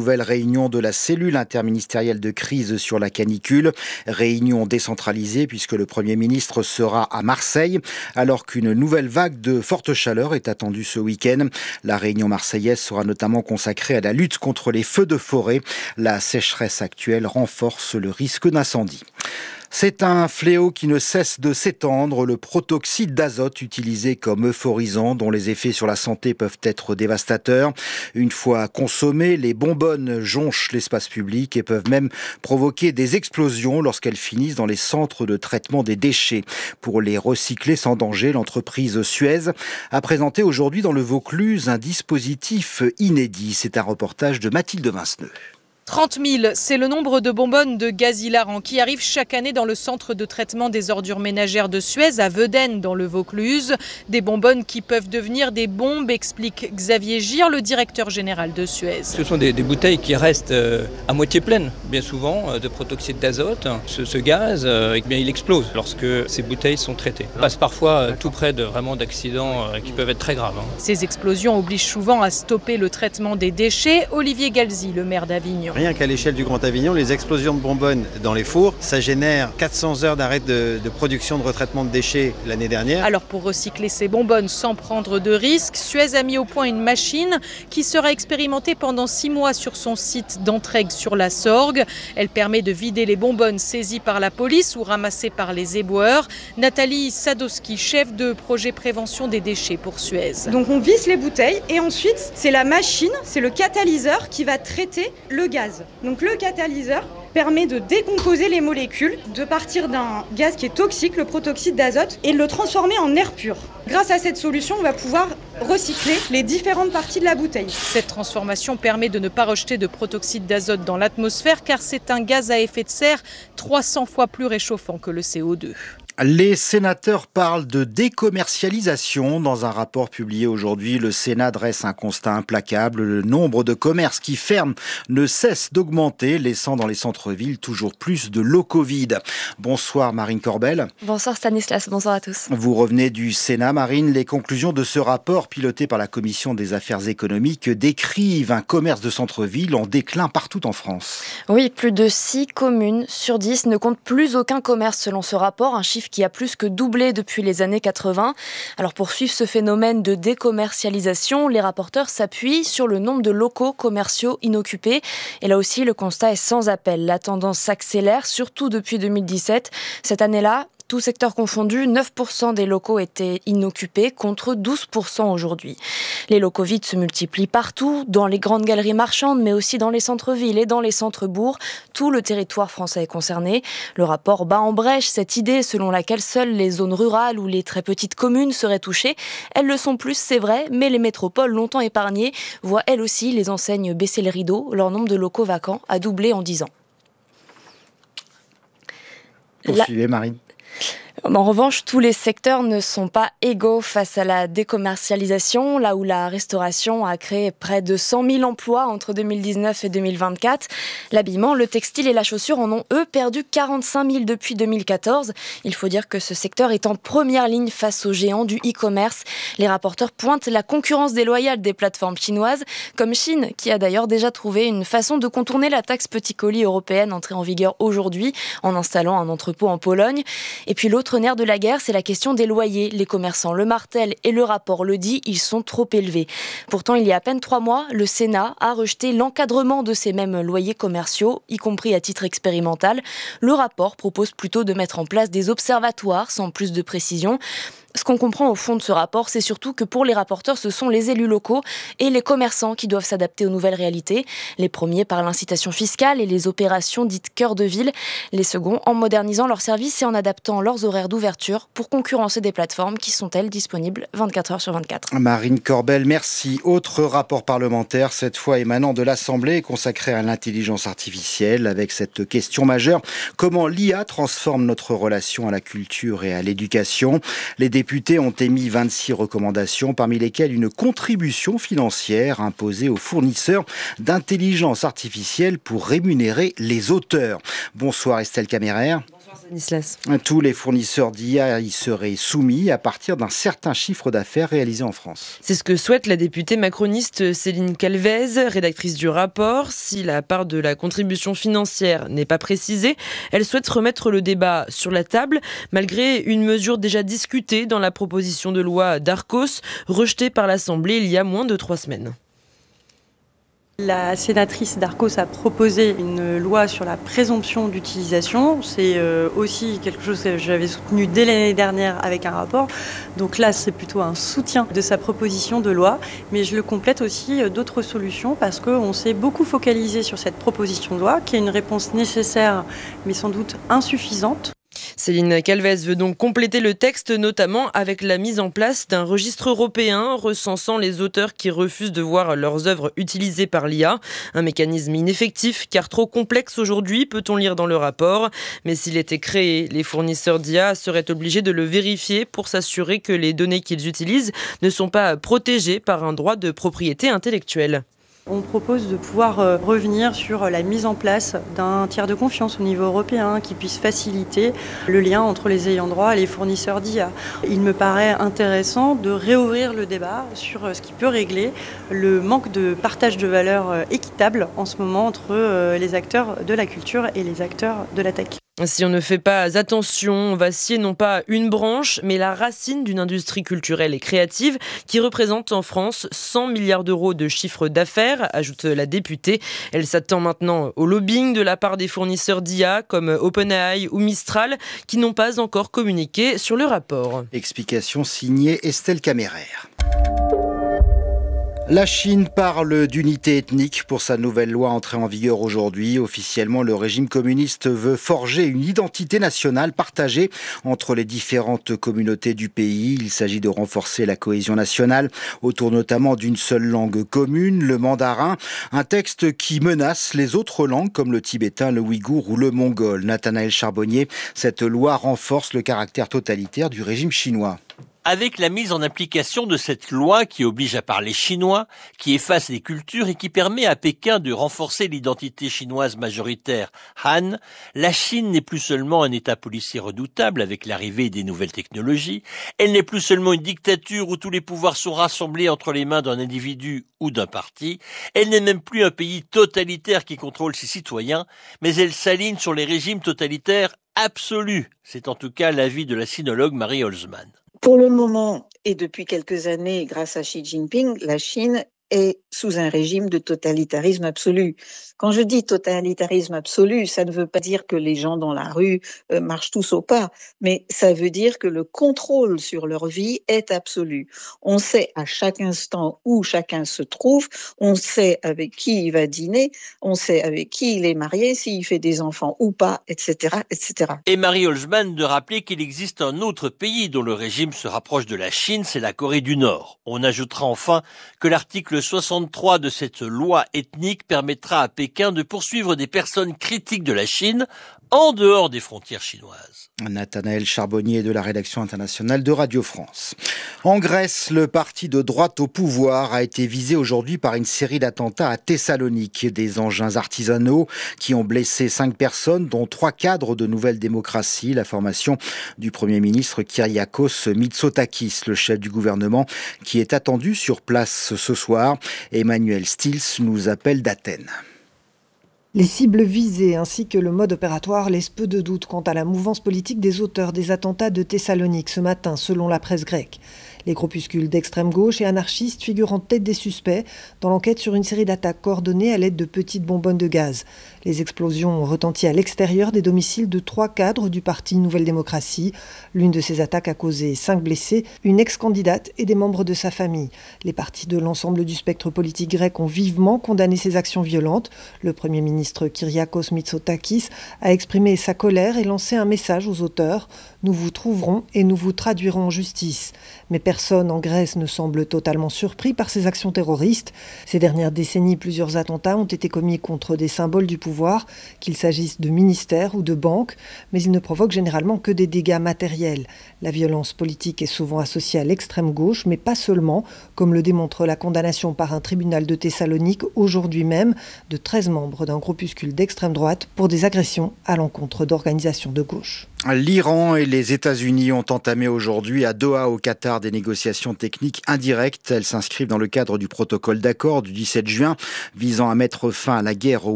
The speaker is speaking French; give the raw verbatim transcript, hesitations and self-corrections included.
nouvelle réunion de la cellule interministérielle de crise sur la canicule. Réunion décentralisée puisque le Premier ministre sera à Marseille alors qu'une nouvelle vague de forte chaleur est attendue ce week-end. La réunion marseillaise sera notamment consacrée à la lutte contre les feux de forêt. La sécheresse actuelle renforce le risque d'incendie. C'est un fléau qui ne cesse de s'étendre, le protoxyde d'azote utilisé comme euphorisant dont les effets sur la santé peuvent être dévastateurs. Une fois consommées, les bonbonnes jonchent l'espace public et peuvent même provoquer des explosions lorsqu'elles finissent dans les centres de traitement des déchets. Pour les recycler sans danger, l'entreprise Suez a présenté aujourd'hui dans le Vaucluse un dispositif inédit. C'est un reportage de Mathilde Vinceneux. trente mille, c'est le nombre de bonbonnes de gaz hilarant qui arrivent chaque année dans le centre de traitement des ordures ménagères de Suez à Vedène dans le Vaucluse. Des bonbonnes qui peuvent devenir des bombes, explique Xavier Gire, le directeur général de Suez. Ce sont des, des bouteilles qui restent euh, à moitié pleines, bien souvent, euh, de protoxyde d'azote. Ce, ce gaz, euh, eh bien, il explose lorsque ces bouteilles sont traitées. On passe parfois euh, tout près de, vraiment d'accidents euh, qui peuvent être très graves. Hein. Ces explosions obligent souvent à stopper le traitement des déchets. Olivier Galzi, le maire d'Avignon. Rien qu'à l'échelle du Grand Avignon, les explosions de bonbonnes dans les fours, ça génère quatre cents heures d'arrêt de, de production de retraitement de déchets l'année dernière. Alors pour recycler ces bonbonnes sans prendre de risques, Suez a mis au point une machine qui sera expérimentée pendant six mois sur son site d'Entraigues sur la Sorgue. Elle permet de vider les bonbonnes saisies par la police ou ramassées par les éboueurs. Nathalie Sadowski, chef de projet prévention des déchets pour Suez. Donc on visse les bouteilles et ensuite c'est la machine, c'est le catalyseur qui va traiter le gaz. Donc le catalyseur permet de décomposer les molécules, de partir d'un gaz qui est toxique, le protoxyde d'azote, et de le transformer en air pur. Grâce à cette solution, on va pouvoir recycler les différentes parties de la bouteille. Cette transformation permet de ne pas rejeter de protoxyde d'azote dans l'atmosphère car c'est un gaz à effet de serre trois cents fois plus réchauffant que le C O deux. Les sénateurs parlent de décommercialisation. Dans un rapport publié aujourd'hui, le Sénat dresse un constat implacable. Le nombre de commerces qui ferment ne cesse d'augmenter, laissant dans les centres-villes toujours plus de locaux vides. Bonsoir Marine Corbel. Bonsoir Stanislas, bonsoir à tous. Vous revenez du Sénat, Marine. Les conclusions de ce rapport, piloté par la Commission des affaires économiques, décrivent un commerce de centre-ville en déclin partout en France. Oui, plus de six communes sur dix ne comptent plus aucun commerce selon ce rapport, un chiffre qui a plus que doublé depuis les années quatre-vingts. Alors pour suivre ce phénomène de décommercialisation, les rapporteurs s'appuient sur le nombre de locaux commerciaux inoccupés. Et là aussi, le constat est sans appel. La tendance s'accélère, surtout depuis deux mille dix-sept. Cette année-là, tout secteur confondu, neuf pour cent des locaux étaient inoccupés contre douze pour cent aujourd'hui. Les locaux vides se multiplient partout, dans les grandes galeries marchandes, mais aussi dans les centres-villes et dans les centres-bourgs. Tout le territoire français est concerné. Le rapport bat en brèche cette idée selon laquelle seules les zones rurales ou les très petites communes seraient touchées. Elles le sont plus, c'est vrai, mais les métropoles longtemps épargnées voient elles aussi les enseignes baisser le rideau. Leur nombre de locaux vacants a doublé en dix ans. Poursuivez, Marine. En revanche, tous les secteurs ne sont pas égaux face à la décommercialisation, là où la restauration a créé près de cent mille emplois entre deux mille dix-neuf et deux mille vingt-quatre. L'habillement, le textile et la chaussure en ont, eux, perdu quarante-cinq mille depuis deux mille quatorze. Il faut dire que ce secteur est en première ligne face aux géants du e-commerce. Les rapporteurs pointent la concurrence déloyale des plateformes chinoises, comme Chine, qui a d'ailleurs déjà trouvé une façon de contourner la taxe petit colis européenne entrée en vigueur aujourd'hui, en installant un entrepôt en Pologne. Et puis l'autre L'autre nerf de la guerre, c'est la question des loyers. Les commerçants le martèlent et le rapport le dit, ils sont trop élevés. Pourtant, il y a à peine trois mois, le Sénat a rejeté l'encadrement de ces mêmes loyers commerciaux, y compris à titre expérimental. Le rapport propose plutôt de mettre en place des observatoires sans plus de précision. Ce qu'on comprend au fond de ce rapport, c'est surtout que pour les rapporteurs, ce sont les élus locaux et les commerçants qui doivent s'adapter aux nouvelles réalités. Les premiers par l'incitation fiscale et les opérations dites cœur de ville. Les seconds en modernisant leurs services et en adaptant leurs horaires d'ouverture pour concurrencer des plateformes qui sont, elles, disponibles vingt-quatre heures sur vingt-quatre. Marine Corbel, merci. Autre rapport parlementaire, cette fois émanant de l'Assemblée, consacré à l'intelligence artificielle, avec cette question majeure. Comment l'I A transforme notre relation à la culture et à l'éducation ? Les députés ont émis vingt-six recommandations, parmi lesquelles une contribution financière imposée aux fournisseurs d'intelligence artificielle pour rémunérer les auteurs. Bonsoir Estelle Caméraire. Stanislas. Tous les fournisseurs d'I A y seraient soumis à partir d'un certain chiffre d'affaires réalisé en France. C'est ce que souhaite la députée macroniste Céline Calvez, rédactrice du rapport. Si la part de la contribution financière n'est pas précisée, elle souhaite remettre le débat sur la table, malgré une mesure déjà discutée dans la proposition de loi Darcos, rejetée par l'Assemblée il y a moins de trois semaines. La sénatrice Darcos a proposé une loi sur la présomption d'utilisation. C'est aussi quelque chose que j'avais soutenu dès l'année dernière avec un rapport. Donc là, c'est plutôt un soutien de sa proposition de loi. Mais je le complète aussi d'autres solutions parce qu'on s'est beaucoup focalisé sur cette proposition de loi qui est une réponse nécessaire mais sans doute insuffisante. Céline Calvez veut donc compléter le texte, notamment avec la mise en place d'un registre européen recensant les auteurs qui refusent de voir leurs œuvres utilisées par l'I A. Un mécanisme ineffectif, car trop complexe aujourd'hui, peut-on lire dans le rapport. Mais s'il était créé, les fournisseurs d'I A seraient obligés de le vérifier pour s'assurer que les données qu'ils utilisent ne sont pas protégées par un droit de propriété intellectuelle. On propose de pouvoir revenir sur la mise en place d'un tiers de confiance au niveau européen qui puisse faciliter le lien entre les ayants droit et les fournisseurs d'I A. Il me paraît intéressant de réouvrir le débat sur ce qui peut régler le manque de partage de valeur équitable en ce moment entre les acteurs de la culture et les acteurs de la tech. Si on ne fait pas attention, on va scier non pas une branche, mais la racine d'une industrie culturelle et créative qui représente en France cent milliards d'euros de chiffre d'affaires, ajoute la députée. Elle s'attend maintenant au lobbying de la part des fournisseurs d'I A comme OpenAI ou Mistral qui n'ont pas encore communiqué sur le rapport. Explication signée Estelle Caméraire. La Chine parle d'unité ethnique pour sa nouvelle loi entrée en vigueur aujourd'hui. Officiellement, le régime communiste veut forger une identité nationale partagée entre les différentes communautés du pays. Il s'agit de renforcer la cohésion nationale autour notamment d'une seule langue commune, le mandarin. Un texte qui menace les autres langues comme le tibétain, le ouïghour ou le mongol. Nathanaël Charbonnier, cette loi renforce le caractère totalitaire du régime chinois. Avec la mise en application de cette loi qui oblige à parler chinois, qui efface les cultures et qui permet à Pékin de renforcer l'identité chinoise majoritaire Han, la Chine n'est plus seulement un État policier redoutable avec l'arrivée des nouvelles technologies, elle n'est plus seulement une dictature où tous les pouvoirs sont rassemblés entre les mains d'un individu ou d'un parti, elle n'est même plus un pays totalitaire qui contrôle ses citoyens, mais elle s'aligne sur les régimes totalitaires absolus. C'est en tout cas l'avis de la sinologue Marie Holzman. Pour le moment, et depuis quelques années, grâce à Xi Jinping, la Chine est sous un régime de totalitarisme absolu. Quand je dis totalitarisme absolu, ça ne veut pas dire que les gens dans la rue euh, marchent tous au pas, mais ça veut dire que le contrôle sur leur vie est absolu. On sait à chaque instant où chacun se trouve, on sait avec qui il va dîner, on sait avec qui il est marié, s'il fait des enfants ou pas, et cetera, et cetera. Et Marie Holzman de rappeler qu'il existe un autre pays dont le régime se rapproche de la Chine, c'est la Corée du Nord. On ajoutera enfin que l'article soixante-trois de cette loi ethnique permettra à Pékin de poursuivre des personnes critiques de la Chine en dehors des frontières chinoises. Nathanaël Charbonnier de la rédaction internationale de Radio France. En Grèce, le parti de droite au pouvoir a été visé aujourd'hui par une série d'attentats à Thessalonique. Des engins artisanaux qui ont blessé cinq personnes, dont trois cadres de Nouvelle Démocratie. La formation du Premier ministre Kyriakos Mitsotakis, le chef du gouvernement, qui est attendu sur place ce soir. Emmanuel Stills nous appelle d'Athènes. Les cibles visées ainsi que le mode opératoire laissent peu de doute quant à la mouvance politique des auteurs des attentats de Thessalonique ce matin, selon la presse grecque. Les groupuscules d'extrême gauche et anarchistes figurent en tête des suspects dans l'enquête sur une série d'attaques coordonnées à l'aide de petites bonbonnes de gaz. Les explosions ont retenti à l'extérieur des domiciles de trois cadres du parti Nouvelle Démocratie. L'une de ces attaques a causé cinq blessés, une ex-candidate et des membres de sa famille. Les partis de l'ensemble du spectre politique grec ont vivement condamné ces actions violentes. Le Premier ministre Kyriakos Mitsotakis a exprimé sa colère et lancé un message aux auteurs. « Nous vous trouverons et nous vous traduirons en justice ». Mais personne personne en Grèce ne semble totalement surpris par ces actions terroristes. Ces dernières décennies, plusieurs attentats ont été commis contre des symboles du pouvoir, qu'il s'agisse de ministères ou de banques, mais ils ne provoquent généralement que des dégâts matériels. La violence politique est souvent associée à l'extrême gauche, mais pas seulement, comme le démontre la condamnation par un tribunal de Thessalonique aujourd'hui même de treize membres d'un groupuscule d'extrême droite pour des agressions à l'encontre d'organisations de gauche. L'Iran et les États-Unis ont entamé aujourd'hui à Doha, au Qatar, des négociations techniques indirectes. Elles s'inscrivent dans le cadre du protocole d'accord du dix-sept juin visant à mettre fin à la guerre au